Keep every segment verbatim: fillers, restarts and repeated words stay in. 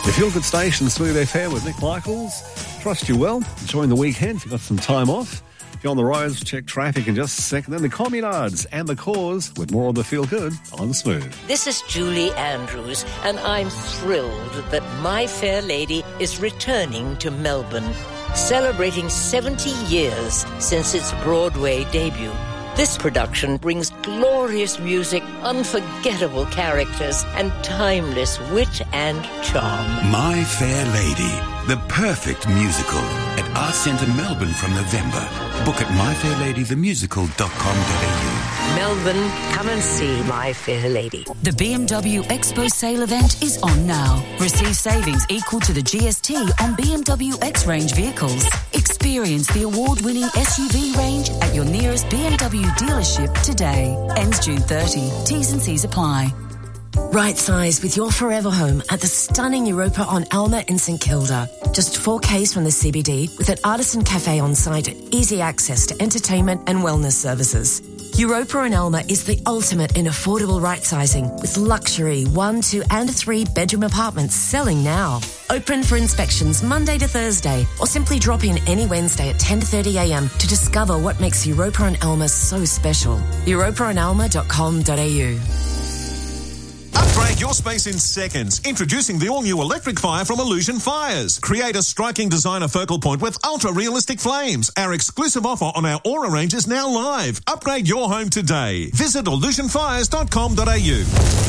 The Feel Good Station, Smooth F M with Nick Michaels. Trust you well. Enjoying the weekend. If you've got some time off. If you're on the roads, check traffic in just a second. Then the Communards and the Cause with more of the Feel Good on Smooth. This is Julie Andrews, and I'm thrilled that My Fair Lady is returning to Melbourne, celebrating seventy years since its Broadway debut. This production brings glorious music, unforgettable characters, and timeless wit and charm. My Fair Lady, the perfect musical at Arts Centre Melbourne from November. Book at my fair lady the musical dot com dot a u. Melbourne, come and see My Fair Lady. The B M W Expo sale event is on now. Receive savings equal to the G S T on B M W X-Range vehicles. Experience the award-winning S U V range at your nearest B M W dealership today. Ends June thirtieth. T's and C's apply. Right size with your forever home at the stunning Europa on Alma in St Kilda. Just four K's from the C B D with an artisan cafe on site and easy access to entertainment and wellness services. Europa and Alma is the ultimate in affordable right-sizing with luxury one, two and three bedroom apartments selling now. Open for inspections Monday to Thursday or simply drop in any Wednesday at ten thirty a m to discover what makes Europa and Alma so special. europa and alma dot com dot a u. Upgrade your space in seconds. Introducing the all-new electric fire from Illusion Fires. Create a striking designer focal point with ultra-realistic flames. Our exclusive offer on our Aura range is now live. Upgrade your home today. Visit illusion fires dot com dot a u.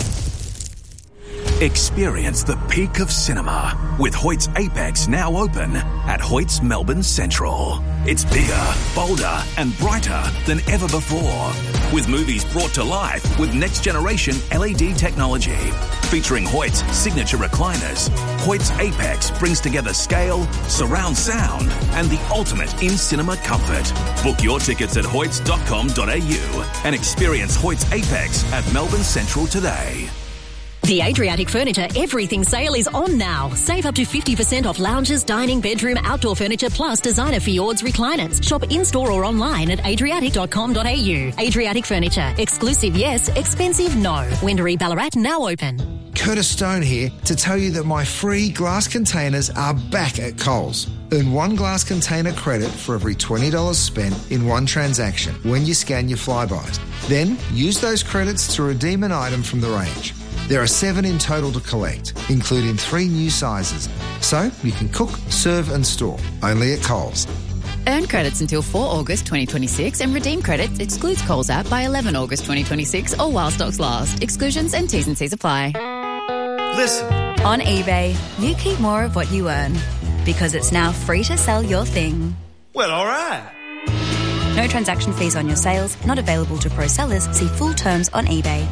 Experience the peak of cinema with Hoyt's Apex now open at Hoyt's Melbourne Central. It's bigger, bolder and brighter than ever before. With movies brought to life with next-generation L E D technology. Featuring Hoyt's signature recliners, Hoyt's Apex brings together scale, surround sound and the ultimate in-cinema comfort. Book your tickets at hoyts dot com dot a u and experience Hoyt's Apex at Melbourne Central today. The Adriatic Furniture Everything sale is on now. Save up to fifty percent off lounges, dining, bedroom, outdoor furniture, plus designer Fjords recliners. Shop in-store or online at adriatic dot com dot a u. Adriatic Furniture. Exclusive, yes. Expensive, no. Wendouree Ballarat now open. Curtis Stone here to tell you that my free glass containers are back at Coles. Earn one glass container credit for every twenty dollars spent in one transaction when you scan your Flybuys. Then use those credits to redeem an item from the range. There are seven in total to collect, including three new sizes. So you can cook, serve and store, only at Coles. Earn credits until the fourth of August twenty twenty-six and redeem credits excludes Coles app by the eleventh of August twenty twenty-six or while stocks last. Exclusions and T's and C's apply. Listen. On eBay, you keep more of what you earn because it's now free to sell your thing. Well, all right. No transaction fees on your sales, not available to pro sellers. See full terms on eBay.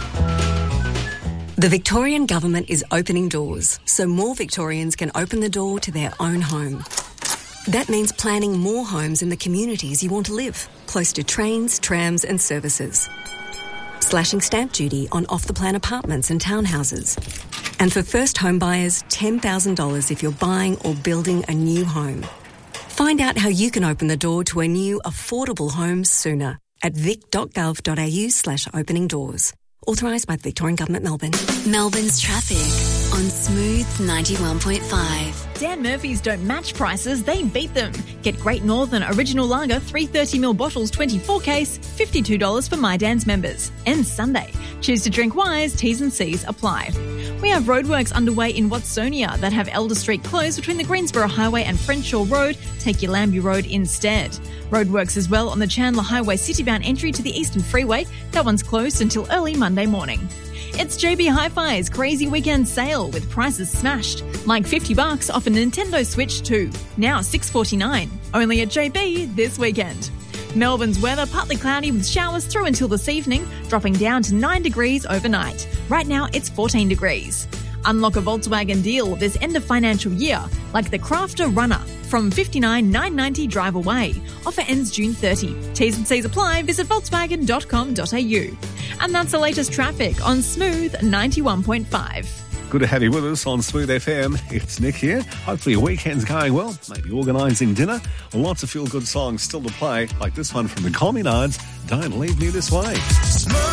The Victorian Government is opening doors so more Victorians can open the door to their own home. That means planning more homes in the communities you want to live, close to trains, trams and services. Slashing stamp duty on off-the-plan apartments and townhouses. And for first home buyers, ten thousand dollars if you're buying or building a new home. Find out how you can open the door to a new affordable home sooner at vic dot gov dot a u slash opening doors. Authorised by the Victorian Government, Melbourne. Melbourne's traffic on Smooth ninety-one point five. Dan Murphy's don't match prices, they beat them. Get Great Northern Original Lager three thirty milliliter bottles twenty-four case, fifty-two dollars for My Dan's members. Ends Sunday. Choose to drink wise, T's and C's apply. We have roadworks underway in Watsonia that have Elder Street closed between the Greensboro Highway and Crenshaw Road. Take your Lambie Road instead. Roadworks as well on the Chandler Highway citybound entry to the Eastern Freeway. That one's closed until early Monday morning. It's J B Hi-Fi's crazy weekend sale with prices smashed. Like fifty bucks off a Nintendo Switch two. Now six forty-nine. Only at J B this weekend. Melbourne's weather partly cloudy with showers through until this evening, dropping down to nine degrees overnight. Right now it's fourteen degrees. Unlock a Volkswagen deal this end of financial year, like the Crafter Runner from fifty-nine thousand nine hundred ninety drive away. Offer ends June thirtieth. T's and C's apply. Visit volkswagen dot com dot a u. And that's the latest traffic on Smooth ninety-one point five. Good to have you with us on Smooth F M. It's Nick here. Hopefully your weekend's going well. Maybe organising dinner. Lots of feel-good songs still to play, like this one from the Communards, Don't Leave Me This Way. Smooth.